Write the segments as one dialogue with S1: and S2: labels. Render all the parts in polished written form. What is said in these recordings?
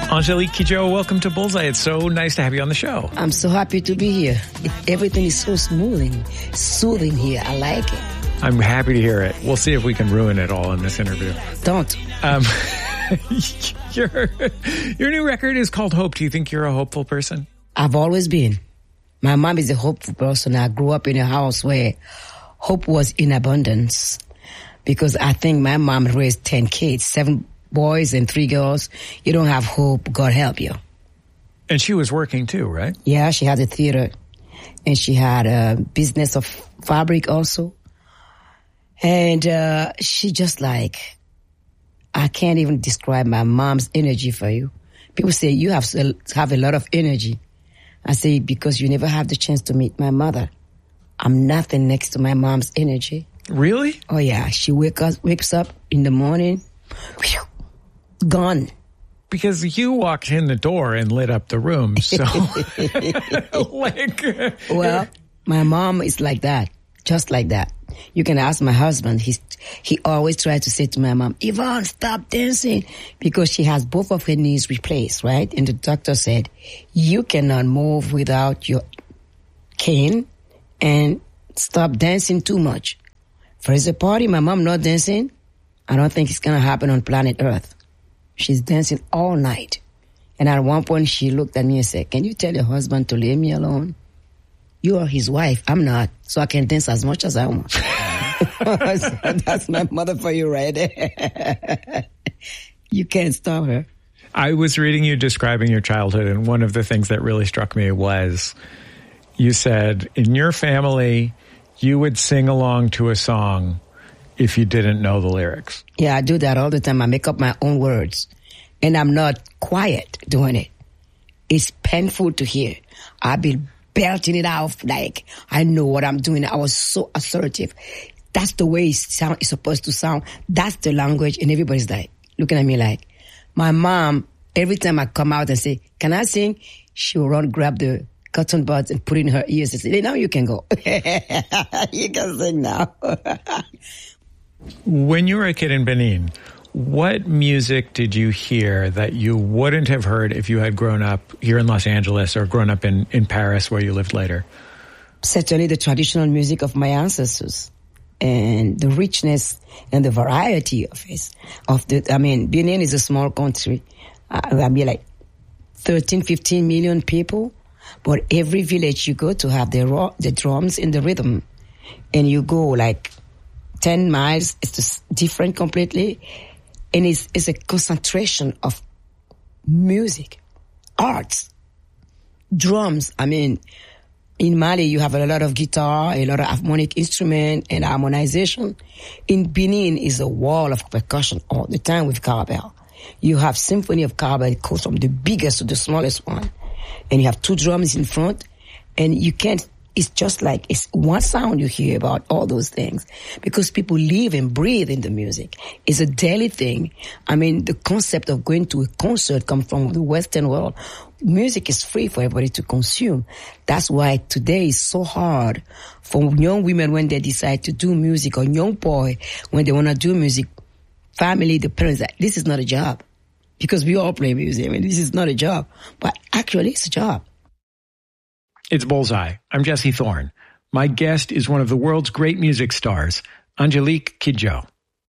S1: Angelique Kidjo, welcome to Bullseye. It's so nice to have you on the show.
S2: I'm so happy to be here. Everything is so soothing here. I like it.
S1: I'm happy to hear it. We'll see if we can ruin it all in this interview.
S2: Don't.
S1: Your new record is called Hope. Do you think you're a hopeful person?
S2: I've always been. My mom is a hopeful person. I grew up in a house where hope was in abundance because I think my mom raised 10 kids, 7 boys and 3 girls. You don't have hope, God help you.
S1: And she was working too, right?
S2: Yeah, she had a theater and she had a business of fabric also. And she just like, I can't even describe my mom's energy for you. People say you have a lot of energy. I say, because you never have the chance to meet my mother. I'm nothing next to my mom's energy.
S1: Really?
S2: Oh yeah, she wakes up in the morning, gone.
S1: Because you walked in the door and lit up the room, so
S2: well, my mom is like that, just like that. You can ask my husband. He always tries to say to my mom, Yvonne, stop dancing, because she has both of her knees replaced, right? And the doctor said, you cannot move without your cane and stop dancing too much. For the party, my mom not dancing, I don't think it's going to happen on planet Earth. She's dancing all night. And at one point, she looked at me and said, can you tell your husband to leave me alone? You are his wife. I'm not. So I can dance as much as I want. That's my mother for you right there. You can't stop her.
S1: I was reading you describing your childhood, and one of the things that really struck me was you said, in your family, you would sing along to a song if you didn't know the lyrics.
S2: Yeah, I do that all the time. I make up my own words. And I'm not quiet doing it. It's painful to hear. I've been belting it out like I know what I'm doing. I was so assertive. That's the way it's supposed to sound. That's the language. And everybody's like looking at me like, my mom, every time I come out and say, can I sing? She'll run, grab the cotton buds and put it in her ears and say, hey, now you can go. You can sing now.
S1: When you were a kid in Benin, what music did you hear that you wouldn't have heard if you had grown up here in Los Angeles or grown up in Paris where you lived later?
S2: Certainly the traditional music of my ancestors and the richness and the variety of it. Benin is a small country. I mean, like 13, 15 million people. But every village you go to have the drums and the rhythm. And you go like 10 miles, it's just different completely. And it's a concentration of music, arts, drums. I mean, in Mali, you have a lot of guitar, a lot of harmonic instrument and harmonization. In Benin is a wall of percussion all the time with cowbell. You have symphony of cowbell. It goes from the biggest to the smallest one. And you have 2 drums in front. And you can't, it's just like, it's one sound you hear about all those things. Because people live and breathe in the music. It's a daily thing. I mean, the concept of going to a concert comes from the Western world. Music is free for everybody to consume. That's why today is so hard for young women when they decide to do music, or young boy when they want to do music. Family, the parents, this is not a job. Because we all play music. I mean, this is not a job. But actually, it's a job.
S1: It's Bullseye. I'm Jesse Thorne. My guest is one of the world's great music stars, Angelique Kidjo.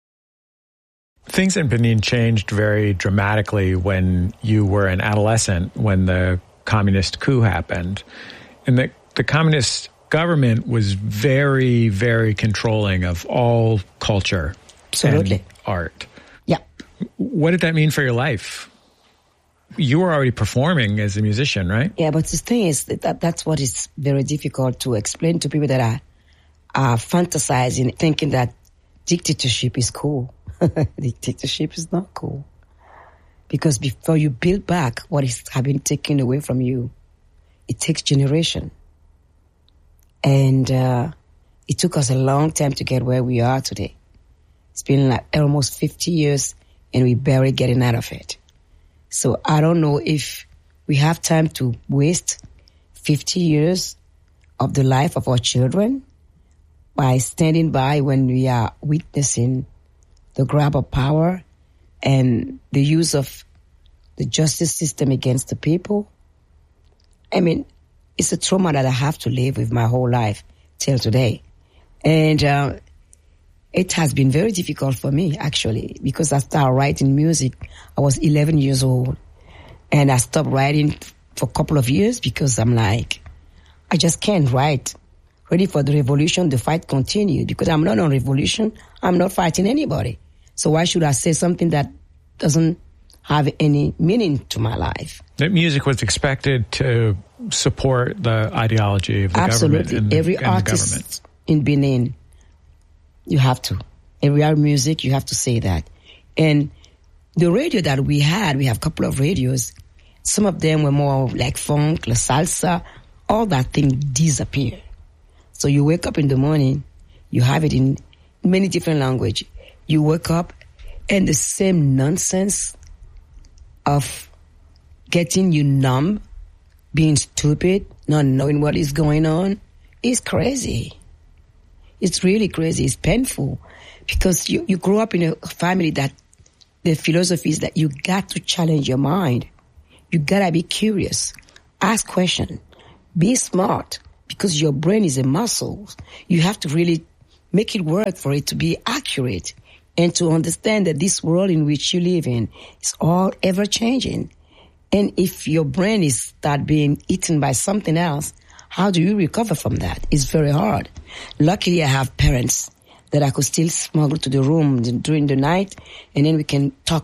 S1: Things in Benin changed very dramatically when you were an adolescent, when the communist coup happened. And the communist government was very, very controlling of all culture.
S2: Absolutely.
S1: And art.
S2: Yeah.
S1: What did that mean for your life? You were already performing as a musician, right?
S2: Yeah, but the thing is that's what is very difficult to explain to people that are fantasizing, thinking that dictatorship is cool. Dictatorship is not cool. Because before you build back what has been taken away from you, it takes generation. And it took us a long time to get where we are today. It's been like almost 50 years and we're barely getting out of it. So I don't know if we have time to waste 50 years of the life of our children by standing by when we are witnessing the grab of power and the use of the justice system against the people. I mean, it's a trauma that I have to live with my whole life till today. And it has been very difficult for me, actually, because I started writing music. I was 11 years old. And I stopped writing for a couple of years because I'm like, I just can't write. Ready for the revolution, the fight continued. Because I'm not on revolution, I'm not fighting anybody. So why should I say something that doesn't have any meaning to my life?
S1: That music was expected to support the ideology of the
S2: Absolutely.
S1: government.
S2: Every artist in Benin, you have to. Every art music, you have to say that. And the radio that we have a couple of radios. Some of them were more like funk, la salsa. All that thing disappeared. So you wake up in the morning, you have it in many different languages. You wake up and the same nonsense of getting you numb, being stupid, not knowing what is going on is crazy. It's really crazy. It's painful because you grow up in a family that the philosophy is that you got to challenge your mind. You gotta be curious, ask questions, be smart because your brain is a muscle. You have to really make it work for it to be accurate and to understand that this world in which you live in is all ever changing. And if your brain is start being eaten by something else, how do you recover from that? It's very hard. Luckily, I have parents that I could still smuggle to the room during the night, and then we can talk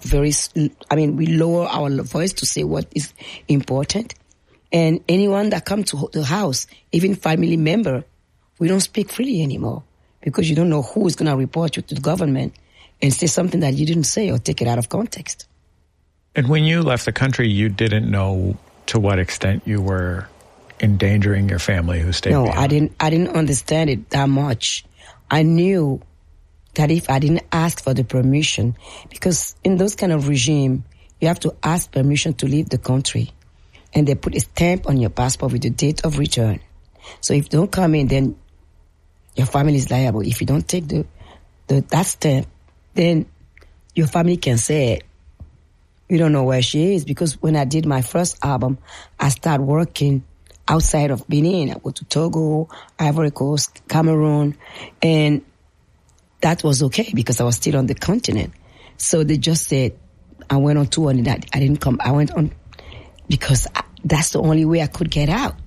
S2: we lower our voice to say what is important. And anyone that comes to the house, even family member, we don't speak freely anymore because you don't know who is going to report you to the government and say something that you didn't say or take it out of context.
S1: And when you left the country, you didn't know to what extent you were endangering your family who stayed behind.
S2: No, I didn't understand it that much. I knew that if I didn't ask for the permission, because in those kind of regime, you have to ask permission to leave the country. And they put a stamp on your passport with the date of return. So if you don't come in, then your family is liable. If you don't take that stamp, then your family can say, you don't know where she is. Because when I did my first album, I started working outside of Benin. I went to Togo, Ivory Coast, Cameroon, and that was okay because I was still on the continent. So they just said, I went on tour and that I didn't come. I went on because that's the only way I could get out.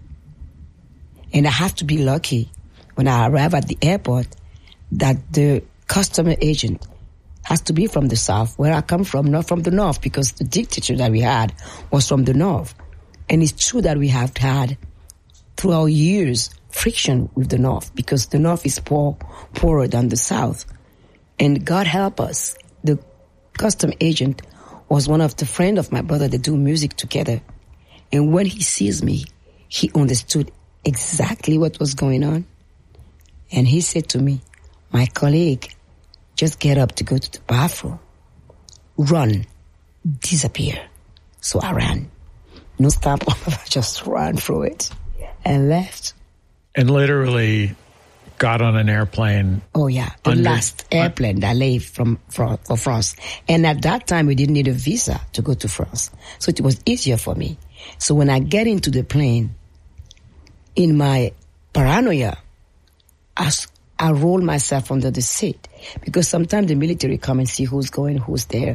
S2: And I have to be lucky when I arrive at the airport that the customer agent has to be from the South, where I come from, not from the North, because the dictator that we had was from the North. And it's true that we have had, throughout years, friction with the North, because the North is poorer than the South. And God help us, the custom agent was one of the friends of my brother that do music together. And when he sees me, he understood exactly what was going on. And he said to me, my colleague, just get up to go to the bathroom. Run. Disappear. So I ran. No stop. I just ran through it and left.
S1: And literally got on an airplane.
S2: Oh, yeah. The last airplane that left for France. And at that time, we didn't need a visa to go to France. So it was easier for me. So when I get into the plane, in my paranoia, I roll myself under the seat because sometimes the military come and see who's going, who's there.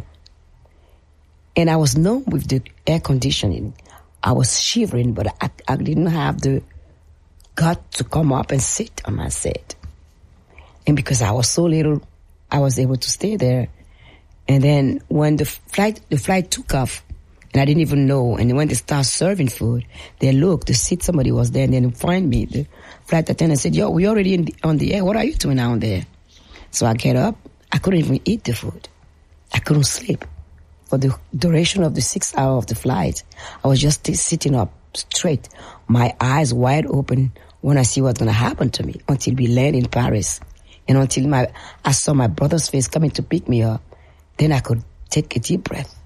S2: And I was numb with the air conditioning. I was shivering, but I didn't have the gut to come up and sit on my seat. And because I was so little, I was able to stay there. And then when the flight took off, and I didn't even know, and when they started serving food, they looked to see somebody was there, and then they find me. The flight attendant said, yo, we're already on the air. What are you doing down there? So I get up. I couldn't even eat the food. I couldn't sleep. For the duration of the 6 hours of the flight, I was just sitting up straight, my eyes wide open when I see what's going to happen to me until we land in Paris. And until I saw my brother's face coming to pick me up, then I could take a deep breath.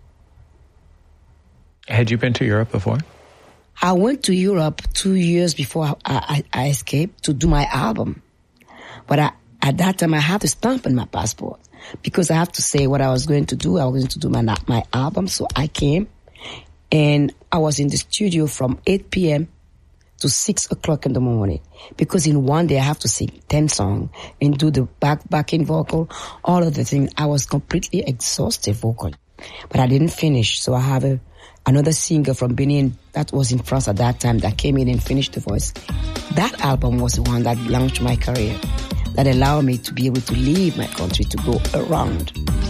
S1: Had you been to Europe before?
S2: I went to Europe 2 years before I escaped to do my album. But at that time, I had a stamp on my passport because I have to say what I was going to do. I was going to do my album. So I came And I was in the studio from 8 p.m. to 6 o'clock in the morning, because in one day I have to sing 10 songs and do the backing vocal, all of the things. I was completely exhausted vocally, but I didn't finish. So I have another singer from Benin that was in France at that time that came in and finished the voice. That album was the one that launched my career, that allowed me to be able to leave my country to go around.